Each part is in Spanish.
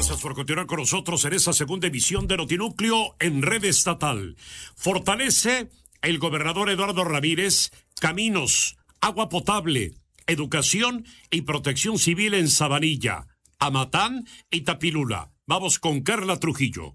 Gracias por continuar con nosotros en esta segunda emisión de Notinúcleo en red estatal. Fortalece el gobernador Eduardo Ramírez caminos, agua potable, educación y protección civil en Sabanilla, Amatán y Tapilula. Vamos con Carla Trujillo.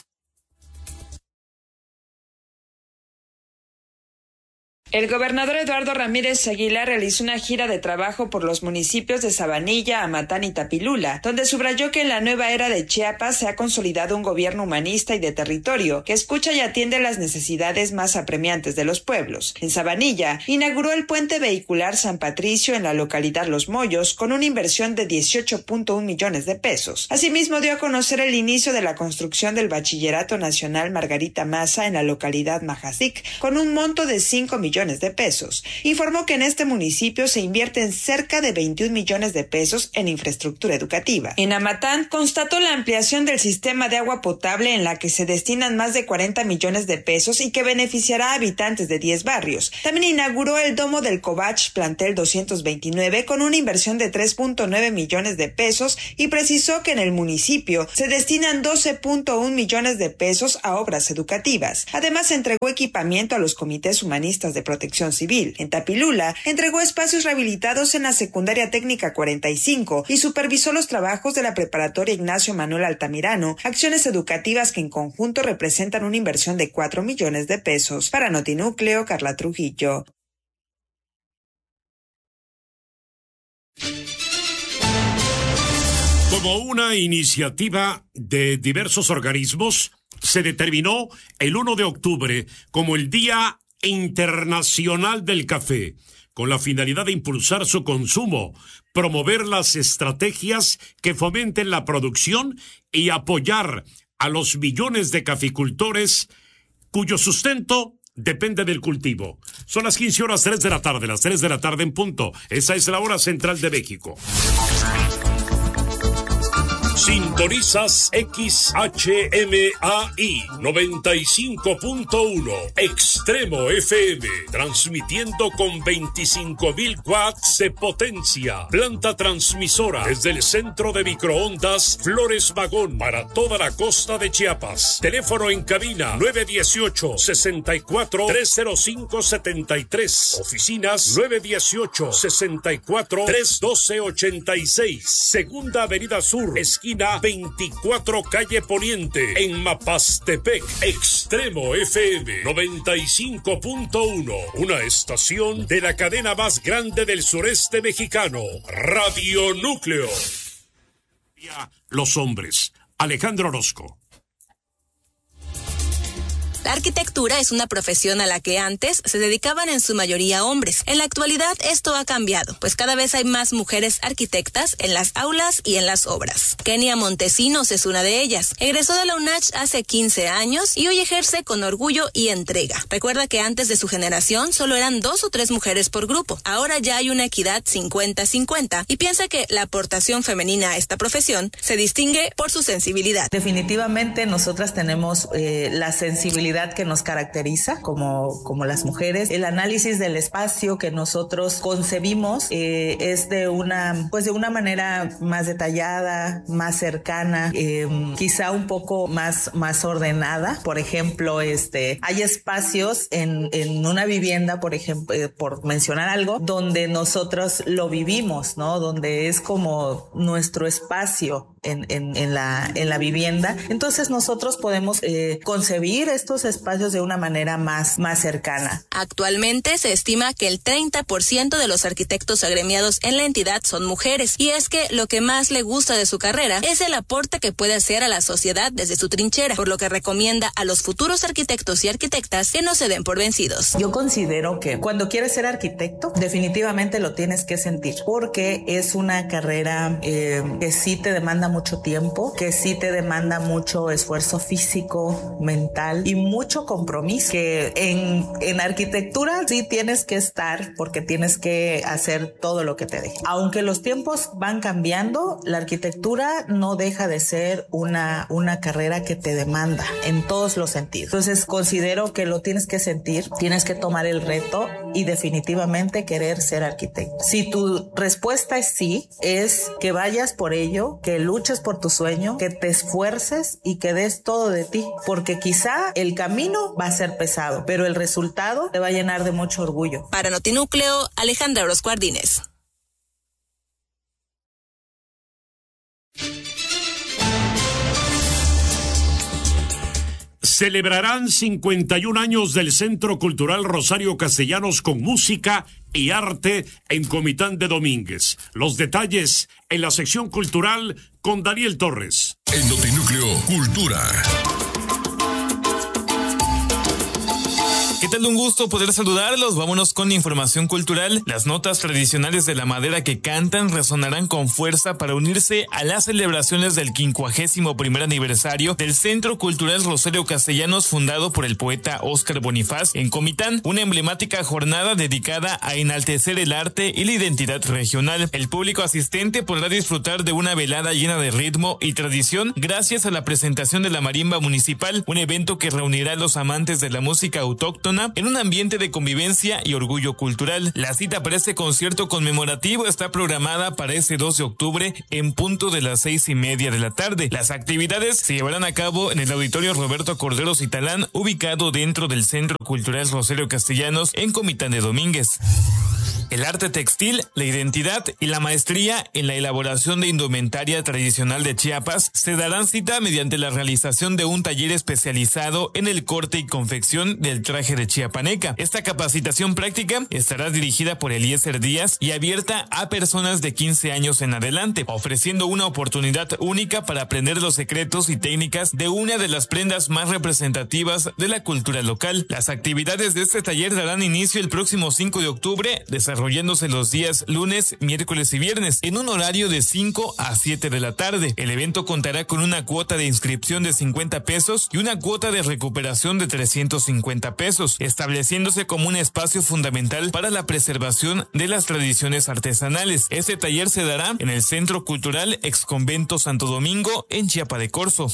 El gobernador Eduardo Ramírez Aguilar realizó una gira de trabajo por los municipios de Sabanilla, Amatán y Tapilula, donde subrayó que en la nueva era de Chiapas se ha consolidado un gobierno humanista y de territorio que escucha y atiende las necesidades más apremiantes de los pueblos. En Sabanilla, inauguró el puente vehicular San Patricio en la localidad Los Moyos con una inversión de 18.1 millones de pesos. Asimismo, dio a conocer el inicio de la construcción del Bachillerato Nacional Margarita Maza en la localidad Majacic con un monto de 5 millones de pesos. Informó que en este municipio se invierten cerca de 21 millones de pesos en infraestructura educativa. En Amatán constató la ampliación del sistema de agua potable en la que se destinan más de 40 millones de pesos y que beneficiará a habitantes de 10 barrios. También inauguró el domo del Covach plantel 229 con una inversión de 3.9 millones de pesos y precisó que en el municipio se destinan 12.1 millones de pesos a obras educativas. Además, entregó equipamiento a los comités humanistas de protección civil. En Tapilula, entregó espacios rehabilitados en la secundaria técnica 45 y supervisó los trabajos de la preparatoria Ignacio Manuel Altamirano, acciones educativas que en conjunto representan una inversión de 4 millones de pesos. Para Notinúcleo, Carla Trujillo. Como una iniciativa de diversos organismos, se determinó el 1 de octubre como el Día Internacional del Café, con la finalidad de impulsar su consumo, promover las estrategias que fomenten la producción y apoyar a los millones de caficultores cuyo sustento depende del cultivo. Son las 15:03 de la tarde, las 3 de la tarde en punto. Esa es la hora central de México. Sintonizas XHMAI 95.1 Extremo FM, transmitiendo con 25,000 watts de potencia. Planta transmisora desde el centro de microondas Flores Magón para toda la costa de Chiapas. Teléfono en cabina 918-64-305-73. Oficinas 918-64-312-86. Segunda Avenida Sur, esquina 24 calle Poniente, en Mapastepec. Extremo FM 95.1, una estación de la cadena más grande del sureste mexicano, Radio Núcleo. Los hombres. Alejandro Orozco. La arquitectura es una profesión a la que antes se dedicaban en su mayoría hombres. En la actualidad esto ha cambiado, pues cada vez hay más mujeres arquitectas en las aulas y en las obras. Kenia Montesinos es una de ellas. Egresó de la UNACH hace 15 años y hoy ejerce con orgullo y entrega. Recuerda que antes de su generación solo eran 2 o 3 mujeres por grupo. Ahora ya hay una equidad 50-50 y piensa que la aportación femenina a esta profesión se distingue por su sensibilidad. Definitivamente nosotras tenemos la sensibilidad que nos caracteriza como las mujeres. El análisis del espacio que nosotros concebimos es de una manera más detallada, más cercana, quizá un poco más ordenada. Por ejemplo, hay espacios en una vivienda, por ejemplo, por mencionar algo, donde nosotros lo vivimos, ¿no? Donde es como nuestro espacio en la vivienda. Entonces nosotros podemos concebir estos espacios de una manera más cercana. Actualmente se estima que el 30% de los arquitectos agremiados en la entidad son mujeres, y es que lo que más le gusta de su carrera es el aporte que puede hacer a la sociedad desde su trinchera, por lo que recomienda a los futuros arquitectos y arquitectas que no se den por vencidos. Yo considero que cuando quieres ser arquitecto, definitivamente lo tienes que sentir, porque es una carrera que sí te demanda mucho tiempo, que sí te demanda mucho esfuerzo físico, mental y mucho compromiso, que en arquitectura sí tienes que estar, porque tienes que hacer todo lo que te deje. Aunque los tiempos van cambiando, la arquitectura no deja de ser una carrera que te demanda en todos los sentidos. Entonces considero que lo tienes que sentir, tienes que tomar el reto y definitivamente querer ser arquitecto. Si tu respuesta es sí, es que vayas por ello, que luches luches por tu sueño, que te esfuerces y que des todo de ti, porque quizá el camino va a ser pesado, pero el resultado te va a llenar de mucho orgullo. Para Notinúcleo, Alejandra Orozco Ardínez. Celebrarán 51 años del Centro Cultural Rosario Castellanos con música y arte en Comitán de Domínguez. Los detalles en la sección cultural con Daniel Torres. En Notinúcleo Cultura. ¿Qué tal? Un gusto poder saludarlos. Vámonos con información cultural. Las notas tradicionales de la madera que cantan resonarán con fuerza para unirse a las celebraciones del 51º aniversario del Centro Cultural Rosario Castellanos, fundado por el poeta Óscar Bonifaz en Comitán, una emblemática jornada dedicada a enaltecer el arte y la identidad regional. El público asistente podrá disfrutar de una velada llena de ritmo y tradición gracias a la presentación de la marimba municipal, un evento que reunirá a los amantes de la música autóctona en un ambiente de convivencia y orgullo cultural. La cita para este concierto conmemorativo está programada para ese 2 de octubre en punto de las 6:30 de la tarde. Las actividades se llevarán a cabo en el Auditorio Roberto Cordero Citalán, ubicado dentro del Centro Cultural Rosario Castellanos en Comitán de Domínguez. El arte textil, la identidad y la maestría en la elaboración de indumentaria tradicional de Chiapas se darán cita mediante la realización de un taller especializado en el corte y confección del traje de chiapaneca. Esta capacitación práctica estará dirigida por Eliezer Díaz y abierta a personas de 15 años en adelante, ofreciendo una oportunidad única para aprender los secretos y técnicas de una de las prendas más representativas de la cultura local. Las actividades de este taller darán inicio el próximo 5 de octubre, desarrollándose los días lunes, miércoles y viernes, en un horario de 5 a 7 de la tarde. El evento contará con una cuota de inscripción de 50 pesos y una cuota de recuperación de 350 pesos, estableciéndose como un espacio fundamental para la preservación de las tradiciones artesanales. Este taller se dará en el Centro Cultural Exconvento Santo Domingo, en Chiapa de Corzo.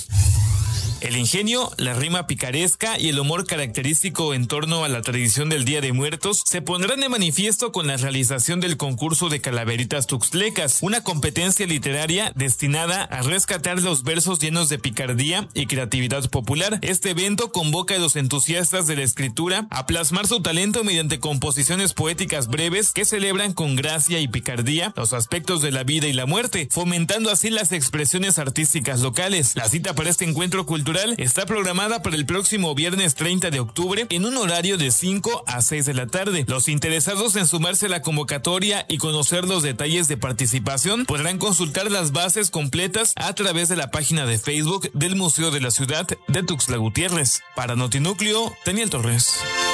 El ingenio, la rima picaresca y el humor característico en torno a la tradición del Día de Muertos se pondrán de manifiesto con la realización del concurso de calaveritas tuxtlecas, una competencia literaria destinada a rescatar los versos llenos de picardía y creatividad popular. Este evento convoca a los entusiastas de la escritura a plasmar su talento mediante composiciones poéticas breves que celebran con gracia y picardía los aspectos de la vida y la muerte, fomentando así las expresiones artísticas locales. La cita para este encuentro cultural está programada para el próximo viernes 30 de octubre en un horario de 5 a 6 de la tarde. Los interesados en sumarse a la convocatoria y conocer los detalles de participación podrán consultar las bases completas a través de la página de Facebook del Museo de la Ciudad de Tuxtla Gutiérrez. Para Notinúcleo, Daniel Torres.